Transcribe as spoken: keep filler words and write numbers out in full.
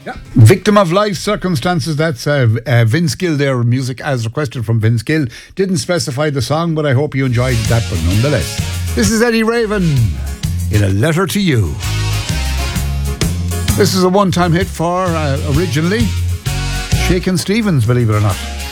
Yeah. Victim of life circumstances. That's uh, uh, Vince Gill there. Music as requested from Vince Gill. Didn't specify the song, but I hope you enjoyed that one nonetheless. This is Eddie Raven in A Letter to You. This is a one-time hit for uh, originally Shakin' Stevens, believe it or not.